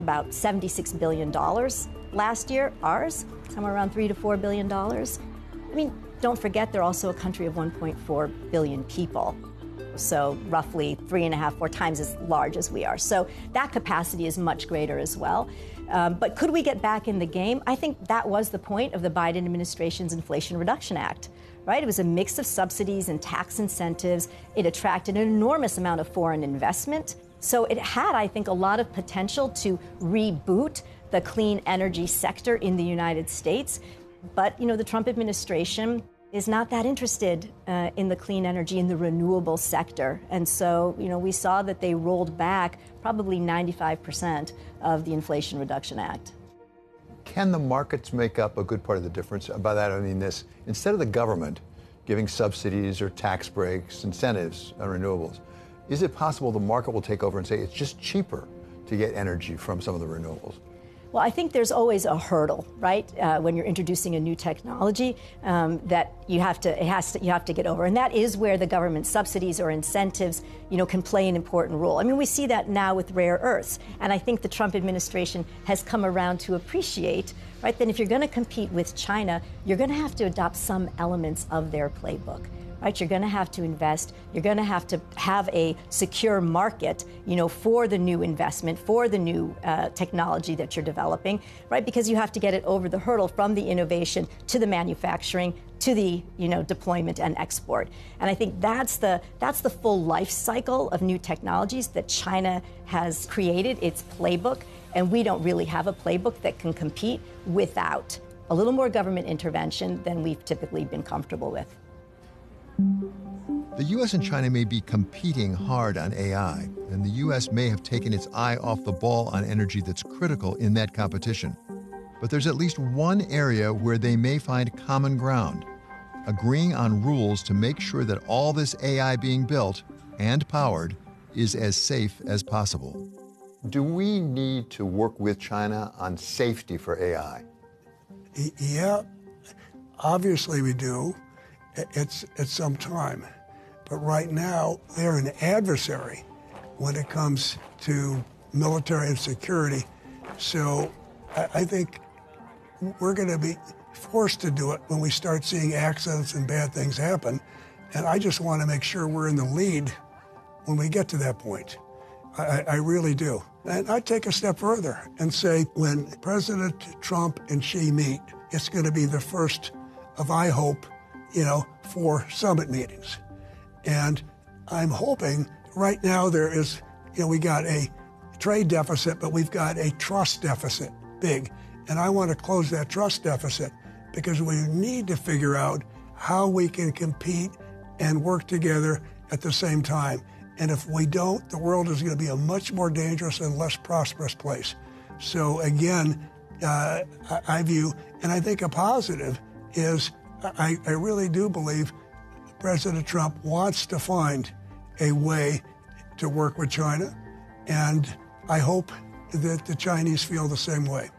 about $76 billion last year. Ours, somewhere around $3 to $4 billion. I mean, don't forget they're also a country of 1.4 billion people. So roughly 3.5, 4 times as large as we are. So that capacity is much greater as well. But could we get back in the game? I think that was the point of the Biden administration's Inflation Reduction Act, right? It was a mix of subsidies and tax incentives. It attracted an enormous amount of foreign investment. So it had, I think, a lot of potential to reboot the clean energy sector in the United States. But, you know, the Trump administration is not that interested in the clean energy, in the renewable sector. And so, you know, we saw that they rolled back probably 95% of the Inflation Reduction Act. Can the markets make up a good part of the difference? By that I mean this: instead of the government giving subsidies or tax breaks, incentives on renewables, is it possible the market will take over and say it's just cheaper to get energy from some of the renewables? Well, I think there's always a hurdle, right? When you're introducing a new technology, that you have to get over, and that is where the government subsidies or incentives, you know, can play an important role. I mean, we see that now with rare earths, and I think the Trump administration has come around to appreciate, right, that if you're going to compete with China, you're going to have to adopt some elements of their playbook. Right, you're going to have to invest. You're going to have a secure market, you know, for the new investment, for the new technology that you're developing, right? Because you have to get it over the hurdle from the innovation to the manufacturing to the, you know, deployment and export. And I think that's the full life cycle of new technologies that China has created, its playbook, and we don't really have a playbook that can compete without a little more government intervention than we've typically been comfortable with. The U.S. and China may be competing hard on AI, and the U.S. may have taken its eye off the ball on energy that's critical in that competition. But there's at least one area where they may find common ground, agreeing on rules to make sure that all this AI being built and powered is as safe as possible. Do we need to work with China on safety for AI? Yeah, obviously we do. It's some time. But right now, they're an adversary when it comes to military and security. So I think we're going to be forced to do it when we start seeing accidents and bad things happen. And I just want to make sure we're in the lead when we get to that point. I really do. And I'd take a step further and say when President Trump and Xi meet, it's going to be the first of, I hope, you know, 4 summit meetings. And I'm hoping right now there is, you know, we got a trade deficit, but we've got a trust deficit, big. And I want to close that trust deficit because we need to figure out how we can compete and work together at the same time. And if we don't, the world is going to be a much more dangerous and less prosperous place. So again, I view, and I think a positive is, I really do believe President Trump wants to find a way to work with China, and I hope that the Chinese feel the same way.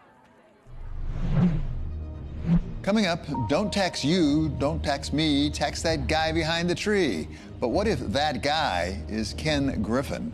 Coming up, don't tax you, don't tax me, tax that guy behind the tree. But what if that guy is Ken Griffin?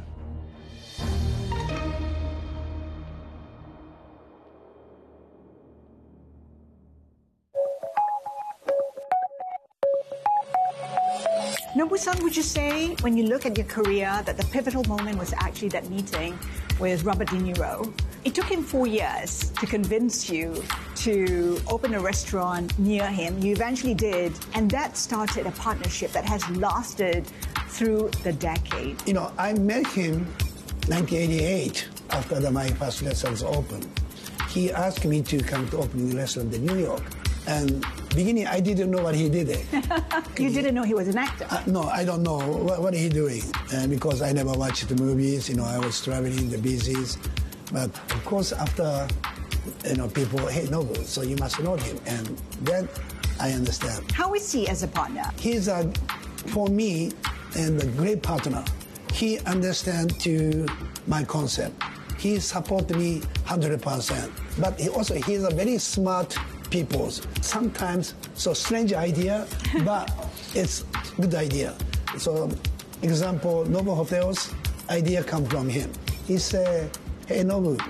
Nobu-san, would you say, when you look at your career, that the pivotal moment was actually that meeting with Robert De Niro? It took him 4 years to convince you to open a restaurant near him. You eventually did, and that started a partnership that has lasted through the decade. You know, I met him 1988 after my first restaurant opened. He asked me to come to open the restaurant in New York. And beginning, I didn't know what he did. You didn't know he was an actor? No, I don't know what he doing. Because I never watched the movies, you know, I was traveling the business. But of course, after, you know, people, hey, Nobu, so you must know him. And then I understand. How is he as a partner? He's, for me, and a great partner. He understands to my concept. He support me 100%. But he's a very smart people. Sometimes, so strange idea, but it's good idea. So, example, Nobu Hotels, idea come from him. He said, hey, Nobu,